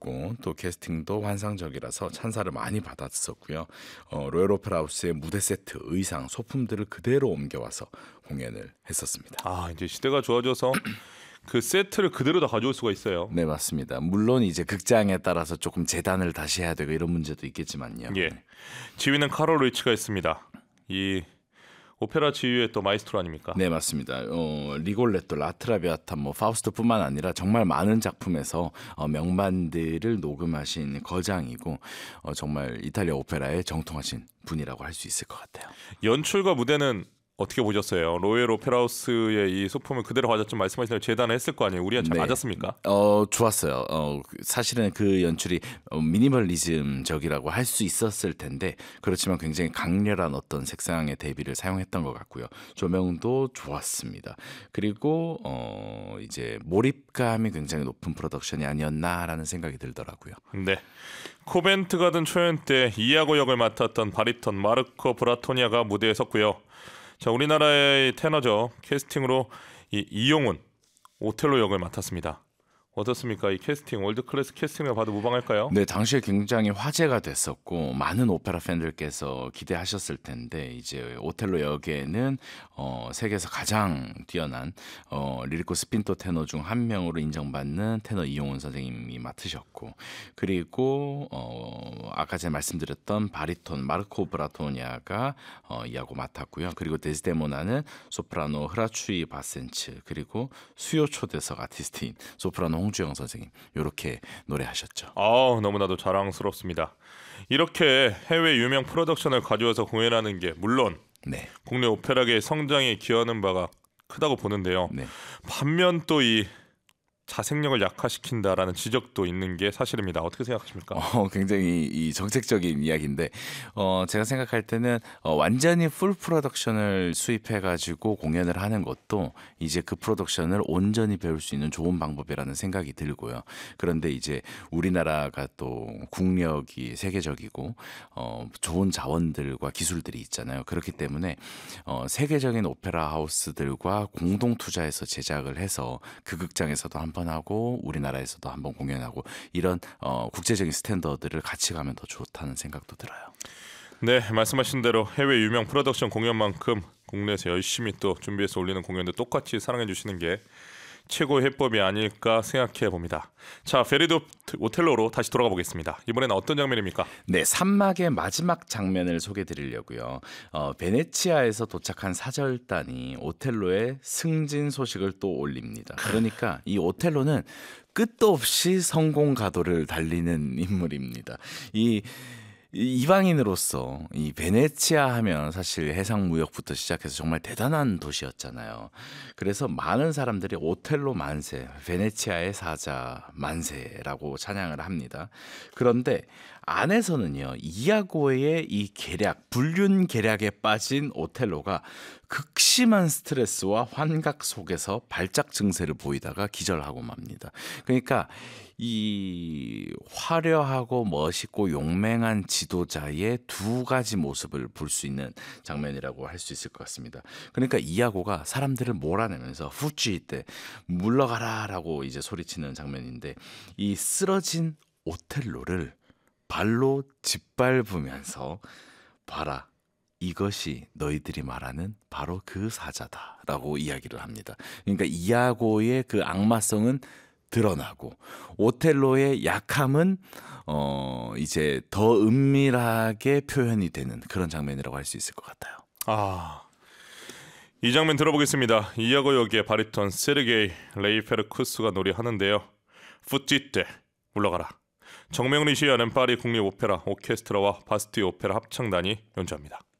멋있었고 또 캐스팅도 환상적이라서 찬사를 많이 받았었고요. 로열 오페라 하우스의 무대 세트, 의상, 소품들을 그대로 옮겨와서 공연을 했었습니다. 이제 시대가 좋아져서 그 세트를 그대로 다 가져올 수가 있어요. 네, 맞습니다. 물론 이제 극장에 따라서 조금 재단을 다시 해야 되고 이런 문제도 있겠지만요. 예, 지휘는 카롤 리치가 있습니다. 이 오페라 지휘의 또 마이스트로 아닙니까? 네, 맞습니다. 리골레토, 라트라비아타, 파우스트뿐만 아니라 정말 많은 작품에서 명반들을 녹음하신 거장이고 정말 이탈리아 오페라에 정통하신 분이라고 할 수 있을 것 같아요. 연출과 무대는 어떻게 보셨어요? 로열 오페라 하우스의 이 소품을 그대로 가졌죠. 말씀하신 대로 재단을 했을 거 아니에요. 우리한테 네. 맞았습니까? 좋았어요. 사실은 그 연출이 미니멀리즘적이라고 할 수 있었을 텐데 그렇지만 굉장히 강렬한 어떤 색상의 대비를 사용했던 것 같고요. 조명도 좋았습니다. 그리고 이제 몰입감이 굉장히 높은 프로덕션이 아니었나라는 생각이 들더라고요. 네. 코벤트 가든 초연 때 이아고 역을 맡았던 바리톤 마르코 브라토니아가 무대에 섰고요. 자, 우리나라의 테너죠. 캐스팅으로 이용훈 오텔로 역을 맡았습니다. 어떻습니까? 이 캐스팅 월드 클래스 캐스팅을 봐도 무방할까요? 네, 당시에 굉장히 화제가 됐었고 많은 오페라 팬들께서 기대하셨을 텐데 이제 오텔로 역에는 세계에서 가장 뛰어난 리리코 스핀토 테너 중 한 명으로 인정받는 테너 이용훈 선생님이 맡으셨고 그리고 아까 제가 말씀드렸던 바리톤 마르코 브라토니아가 이하고 맡았고요. 그리고 데스데모나는 소프라노 흐라추이 바센츠 그리고 수요 초대석 아티스트인 소프라노 홍주영 선생님 이렇게 노래하셨죠. 너무나도 자랑스럽습니다. 이렇게 해외 유명 프로덕션을 가져와서 공연하는 게 물론 네. 국내 오페라계의 성장에 기여하는 바가 크다고 보는데요. 네. 반면 또 이 자생력을 약화시킨다라는 지적도 있는 게 사실입니다. 어떻게 생각하십니까? 굉장히 이 정책적인 이야기인데 제가 생각할 때는 완전히 풀 프로덕션을 수입해가지고 공연을 하는 것도 이제 그 프로덕션을 온전히 배울 수 있는 좋은 방법이라는 생각이 들고요. 그런데 이제 우리나라가 또 국력이 세계적이고 좋은 자원들과 기술들이 있잖아요. 그렇기 때문에 세계적인 오페라 하우스들과 공동 투자해서 제작을 해서 그 극장에서도 한번 하고 우리나라에서도 한번 공연하고 이런 국제적인 스탠더드를 같이 가면 더 좋다는 생각도 들어요. 네, 말씀하신 대로 해외 유명 프로덕션 공연만큼 국내에서 열심히 또 준비해서 올리는 공연도 똑같이 사랑해 주시는 게 최고의 해법이 아닐까 생각해 봅니다. 자, 베르디 오텔로로 다시 돌아가 보겠습니다. 이번에는 어떤 장면입니까? 네, 3막의 마지막 장면을 소개해 드리려고요. 베네치아에서 도착한 사절단이 오텔로의 승진 소식을 또 올립니다. 그러니까 이 오텔로는 끝도 없이 성공 가도를 달리는 인물입니다. 이방인으로서 이 베네치아 하면 사실 해상무역부터 시작해서 정말 대단한 도시였잖아요. 그래서 많은 사람들이 오텔로 만세, 베네치아의 사자 만세라고 찬양을 합니다. 그런데 안에서는요, 이아고의 이 계략, 불륜 계략에 빠진 오텔로가 극심한 스트레스와 환각 속에서 발작 증세를 보이다가 기절하고 맙니다. 그러니까 이 화려하고 멋있고 용맹한 지도자의 두 가지 모습을 볼 수 있는 장면이라고 할 수 있을 것 같습니다. 그러니까 이아고가 사람들을 몰아내면서 후쥐 때 물러가라라고 이제 소리치는 장면인데 이 쓰러진 오텔로를 발로 짓밟으면서 봐라. 이것이 너희들이 말하는 바로 그 사자다라고 이야기를 합니다. 그러니까 이아고의 그 악마성은 드러나고 오텔로의 약함은 이제 더 은밀하게 표현이 되는 그런 장면이라고 할 수 있을 것 같아요. 이 장면 들어보겠습니다. 이아고 역의 바리톤 세르게이 레이페르쿠스가 노래하는데요. 푸찌떼 물러가라. 정명리 시위하는 파리 국립오페라 오케스트라와 바스티 오페라 합창단이 연주합니다.